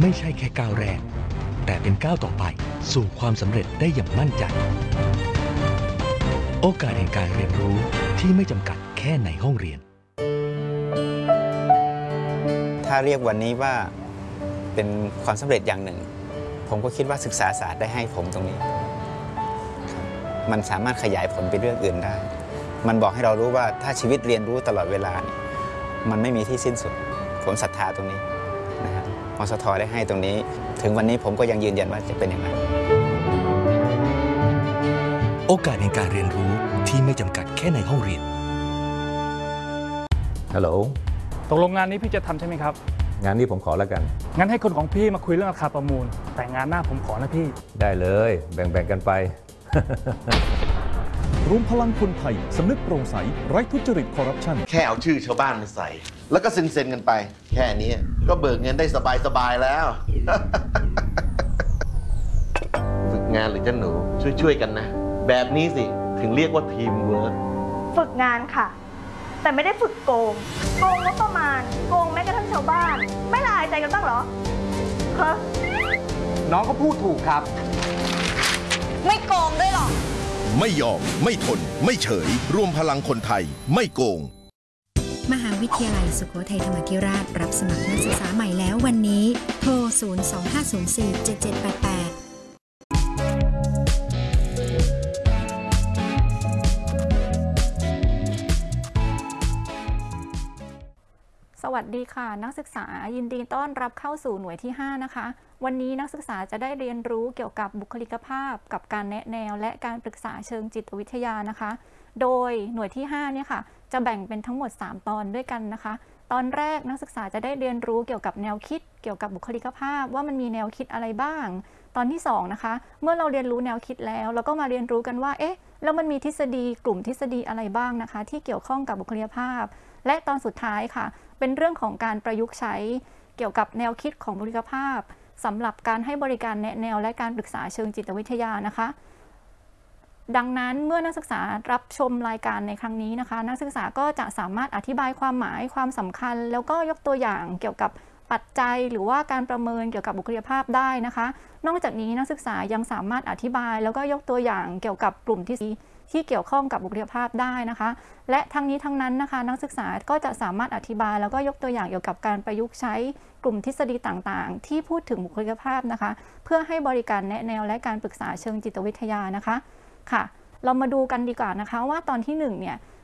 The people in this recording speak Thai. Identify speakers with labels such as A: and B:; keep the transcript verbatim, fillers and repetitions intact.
A: ไม่ใช่แค่ก้าวแรกแต่เป็นก้าวต่อไปสู่ความสำเร็จได้อย่างมั่นใจโอกาสแห่งการเรียนรู้ที่ไม่จำกัดแค่ในห้องเรียน
B: ถ้าเรียกวันนี้ว่าเป็นความสำเร็จอย่างหนึ่งผมก็คิดว่าศึกษาศาสตร์ได้ให้ผมตรงนี้มันสามารถขยายผลไปเรื่องอื่นได้มันบอกให้เรารู้ว่าถ้าชีวิตเรียนรู้ตลอดเวลาเนี่ยมันไม่มีที่สิ้นสุดผมศรัทธาตรงนี้นะครับมสท.ได้ให้ตรงนี้ถึงวันนี้ผมก็ยังยืนยันว่าจะเป็นอย่างนั้น
A: โอกาสในการเรียนรู้ที่ไม่จำกัดแค่ในห้องเรียน
C: ฮัลโหล
D: ตกลงงานนี้พี่จะทำใช่ไหมครับ
C: งานนี้ผมขอแล้วกัน
D: งั้นให้คนของพี่มาคุยเรื่องราคาประมูลแต่งานหน้าผมขอนะพี่
C: ได้เลยแบ่งๆกันไป
E: รวมพลังคนไทยสำนึกโปร่งใสไร้ทุจริตคอร์รัปชัน
F: แค่เอาชื่อชาวบ้านมาใส่แล้วก็เซ็นๆกันไปแค่นี้ก็เบิกเงินได้สบายๆแล้ว ฝึกงานหรือเจ้าหนูช่วยๆกันนะแบบนี้สิถึงเรียกว่าทีมเวิร์ค
G: ฝึกงานค่ะแต่ไม่ได้ฝึกโกงโกงงบประมาณโกงแม้กระทั่งชาวบ้านไม่ละอายใจกันบ้างเหรอเฮ้
H: น้องก็พูดถูกครับ
G: ไม่โกงด้วยหรอ
I: ไม่ยอมไม่ทนไม่เฉยรวมพลังคนไทยไม่โกง
J: มหาวิทยาลัยสุโขทัยธรรมาธิราชรับสมัครนักศึกษาใหม่แล้ววันนี้โทรศูนย์ สอง ห้า ศูนย์ สี่ เจ็ด เจ็ด แปด แปด
K: สวัสดีค่ะนักศึกษายินดีต้อนรับเข้าสู่หน่วยที่ห้านะคะวันนี้นักศึกษาจะได้เรียนรู้เกี่ยวกับบุคลิกภาพกับการแนะแนวและการปรึกษาเชิงจิตวิทยานะคะโดยหน่วยที่ห้าเนี่ยค่ะจะแบ่งเป็นทั้งหมดสามตอนด้วยกันนะคะตอนแรกนักศึกษาจะได้เรียนรู้เกี่ยวกับแนวคิดเกี่ยวกับบุคลิกภาพว่ามันมีแนวคิดอะไรบ้างตอนที่สองนะคะเมื่อเราเรียนรู้แนวคิดแล้วเราก็มาเรียนรู้กันว่าเอ๊ะแล้วมันมีทฤษฎีกลุ่มทฤษฎีอะไรบ้างนะคะที่เกี่ยวข้องกับบุคลิกภาพและตอนสุดท้ายค่ะเป็นเรื่องของการประยุกต์ใช้เกี่ยวกับแนวคิดของบุคลิกภาพสำหรับการให้บริการแนะแนวและการปรึกษาเชิงจิตวิทยานะคะดังนั้นเมื่อนักศึกษารับชมรายการในครั้งนี้นะคะนักศึกษาก็จะสามารถอธิบายความหมายความสำคัญแล้วก็ยกตัวอย่างเกี่ยวกับปัจจัยหรือว่าการประเมินเกี่ยวกับบุคลิกภาพได้นะคะนอกจากนี้นักศึกษายังสามารถอธิบายแล้วก็ยกตัวอย่างเกี่ยวกับกลุ่มที่ที่เกี่ยวข้องกับบุคลิกภาพได้นะคะและทั้งนี้ทั้งนั้นนะคะนักศึกษาก็จะสามารถอธิบายแล้วก็ยกตัวอย่างเกี่ยวกับการประยุกต์ใช้กลุ่มทฤษฎีต่างๆที่พูดถึงบุคลิกภาพนะคะเพื่อให้บริการแนะแนวและการปรึกษาเชิงจิตวิทยานะคะค่ะเรามาดูกันดีกว่านะคะว่าตอนที่หนึ่งเนี่ย